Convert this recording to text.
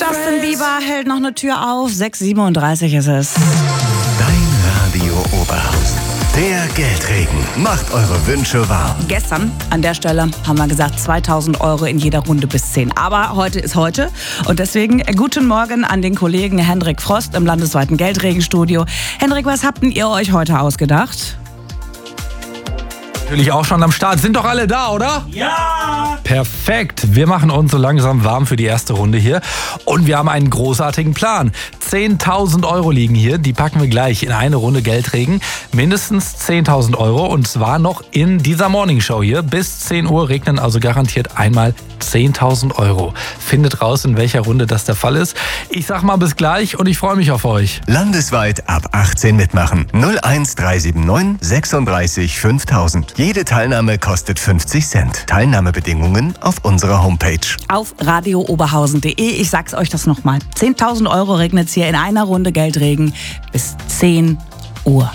Justin Bieber hält noch eine Tür auf. 6:37 ist es. Dein Radio Oberhausen. Der Geldregen macht eure Wünsche wahr. Gestern an der Stelle haben wir gesagt 2.000 Euro in jeder Runde bis 10. Aber heute ist heute und deswegen guten Morgen an den Kollegen Hendrik Frost im landesweiten Geldregenstudio. Hendrik, was habt denn ihr euch heute ausgedacht? Natürlich auch schon am Start. Sind doch alle da, oder? Ja! Perfekt. Wir machen uns so langsam warm für die erste Runde hier. Und wir haben einen großartigen Plan. 10.000 Euro liegen hier. Die packen wir gleich in eine Runde Geldregen. Mindestens 10.000 Euro. Und zwar noch in dieser Morningshow hier. Bis 10 Uhr regnen also garantiert einmal 10.000 Euro. Findet raus, in welcher Runde das der Fall ist. Ich sag mal bis gleich und ich freue mich auf euch. Landesweit ab 18 mitmachen. 01379 36 5000. Jede Teilnahme kostet 50 Cent. Teilnahmebedingungen auf unserer Homepage. Auf radiooberhausen.de. Ich sag's euch das nochmal. 10.000 Euro regnet's hier in einer Runde Geldregen bis 10 Uhr.